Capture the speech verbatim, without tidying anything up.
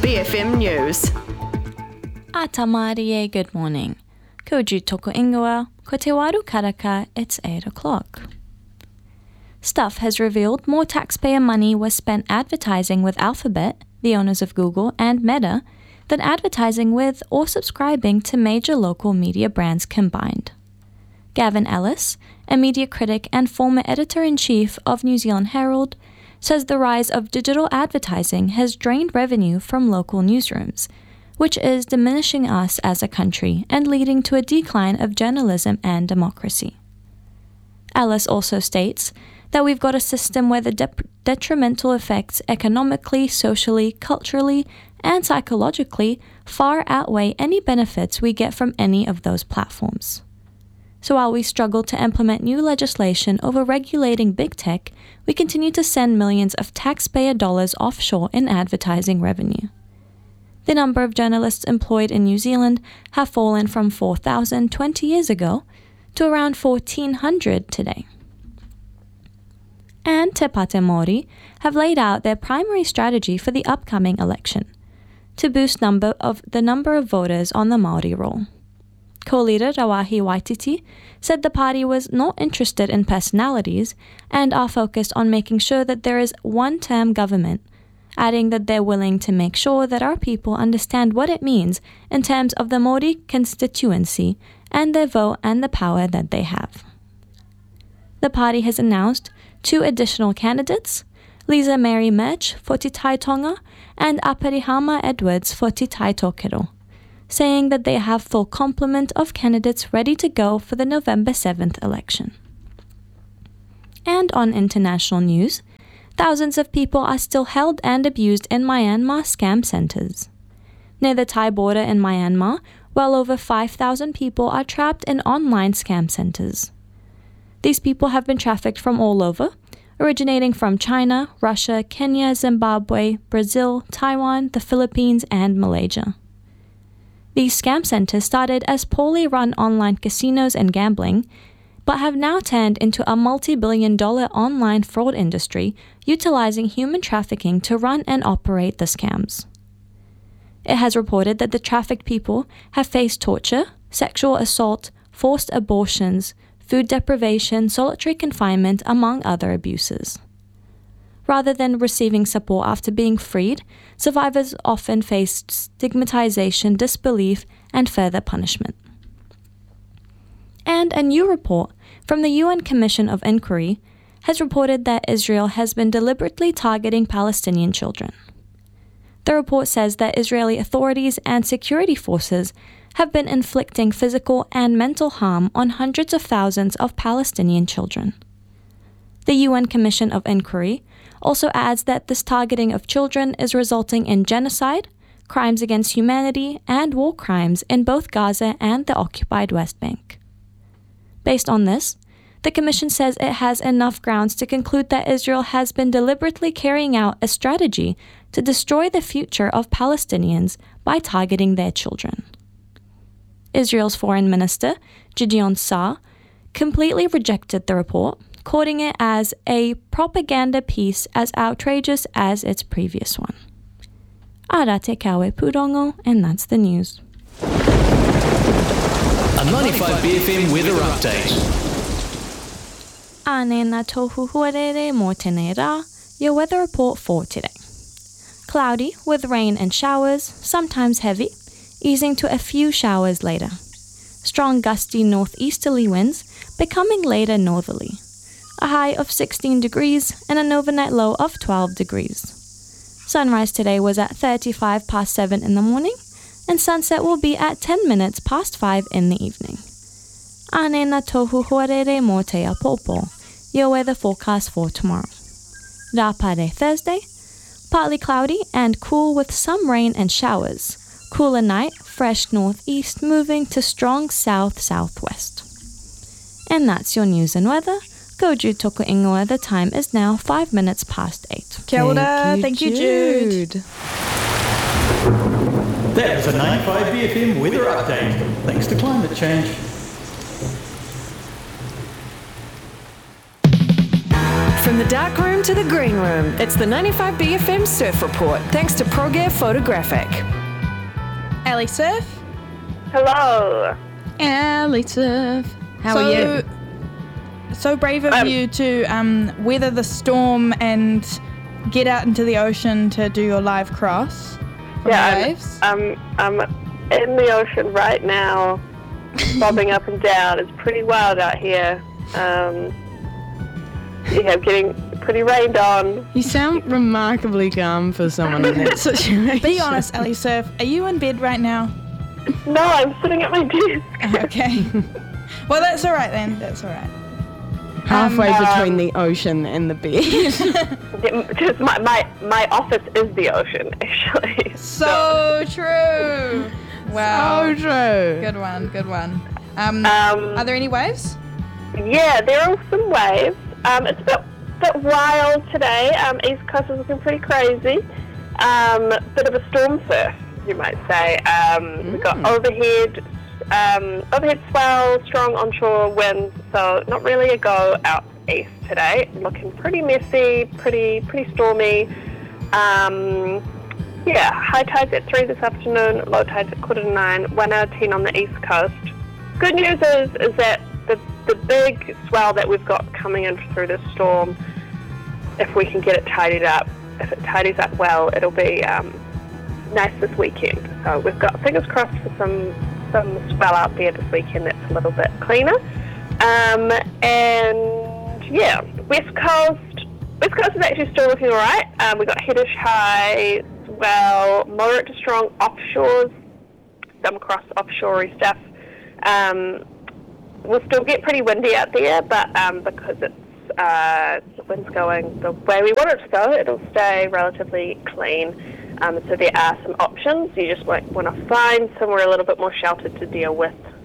B F M News. Ata Marie, good morning. Ko ju toko ingoa, ko te waru karaka, it's eight o'clock. Stuff has revealed more taxpayer money was spent advertising with Alphabet, the owners of Google, and Meta, than advertising with or subscribing to major local media brands combined. Gavin Ellis, a media critic and former editor-in-chief of New Zealand Herald, says the rise of digital advertising has drained revenue from local newsrooms, which is diminishing us as a country and leading to a decline of journalism and democracy. Ellis also states that we've got a system where the de- detrimental effects economically, socially, culturally, and psychologically far outweigh any benefits we get from any of those platforms. So while we struggle to implement new legislation over regulating big tech, we continue to send millions of taxpayer dollars offshore in advertising revenue. The number of journalists employed in New Zealand have fallen from four thousand twenty years ago to around fourteen hundred today. And Te Pate Māori have laid out their primary strategy for the upcoming election, to boost number of the number of voters on the Māori roll. Co-leader Rawahi Waititi said the party was not interested in personalities and are focused on making sure that there is one-term government, adding that they're willing to make sure that our people understand what it means in terms of the Māori constituency and their vote and the power that they have. The party has announced two additional candidates, Lisa Mary Murch for Te Tai Tonga and Aparihama Edwards for Te Tai Tokero, saying that they have full complement of candidates ready to go for the November seventh election. And on international news, thousands of people are still held and abused in Myanmar scam centers. Near the Thai border in Myanmar, well over five thousand people are trapped in online scam centers. These people have been trafficked from all over, originating from China, Russia, Kenya, Zimbabwe, Brazil, Taiwan, the Philippines, and Malaysia. These scam centers started as poorly run online casinos and gambling, but have now turned into a multi-billion dollar online fraud industry utilizing human trafficking to run and operate the scams. It has reported that the trafficked people have faced torture, sexual assault, forced abortions, food deprivation, solitary confinement, among other abuses. Rather than receiving support after being freed, survivors often face stigmatization, disbelief, and further punishment. And a new report from the U N Commission of Inquiry has reported that Israel has been deliberately targeting Palestinian children. The report says that Israeli authorities and security forces have been inflicting physical and mental harm on hundreds of thousands of Palestinian children. The U N Commission of Inquiry also adds that this targeting of children is resulting in genocide, crimes against humanity, and war crimes in both Gaza and the occupied West Bank. Based on this, the Commission says it has enough grounds to conclude that Israel has been deliberately carrying out a strategy to destroy the future of Palestinians by targeting their children. Israel's Foreign Minister, Gideon Saar, completely rejected the report, quoting it as a propaganda piece as outrageous as its previous one. Ara te kawe purongo, and that's the news. A ninety-five B F M weather update. Ane na tohu huarere mō tēnei rā, your weather report for today. Cloudy with rain and showers, sometimes heavy, easing to a few showers later. Strong gusty northeasterly winds becoming later northerly. A high of sixteen degrees and an overnight low of twelve degrees. Sunrise today was at thirty-five past seven in the morning, and sunset will be at ten minutes past five in the evening. Ane na tohu huarere mō te apopo, your weather forecast for tomorrow. Rapare Thursday, partly cloudy and cool with some rain and showers. Cooler night, fresh northeast moving to strong south-southwest. And that's your news and weather. Ko ju toko ingoa, the time is now five minutes past eight. Kia ora, thank you, Jude. That was a ninety-five B F M weather update, thanks to climate change. From the dark room to the green room, it's the ninety-five B F M Surf Report, thanks to ProGear Photographic. Ellie Surf. Hello. Ellie Surf. How so, are you? So brave of Um, you to um, weather the storm and get out into the ocean to do your live cross from Yeah, the I'm, waves. I'm, I'm in the ocean right now, bobbing up and down. It's pretty wild out here. Um, yeah, I'm getting pretty rained on. You sound remarkably calm for someone in that situation. Be honest, Ellie Surf. Are you in bed right now? No, I'm sitting at my desk. Okay. Well, that's all right then. That's all right. Halfway Um, between the ocean and the bed. Because my, my, my office is the ocean, actually. So true. Wow. So true. Good one. Good one. Um, Um, are there any waves? Yeah, there are some waves. Um, it's a bit, bit wild today. Um, East Coast is looking pretty crazy. Um, bit of a storm surf, you might say. Um, We've got overhead, um, overhead swell, strong onshore winds, so not really a go out east today. Looking pretty messy, pretty pretty stormy. Um, yeah, high tides at three this afternoon, low tides at quarter to nine, one hour ten on the east coast. Good news is is that the the big swell that we've got coming in through the storm, if we can get it tidied up, if it tidies up well, it'll be um, nice this weekend. So we've got fingers crossed for some some swell out there this weekend that's a little bit cleaner. Um, and yeah, west coast. West coast is actually still looking alright. Um, we've got headish high, swell, moderate to strong offshores, some cross offshore stuff. Um, we'll still get pretty windy out there, but um, because it's uh, the wind's going the way we want it to go, it'll stay relatively clean. Um, so there are some options. You just might want to find somewhere a little bit more sheltered to deal with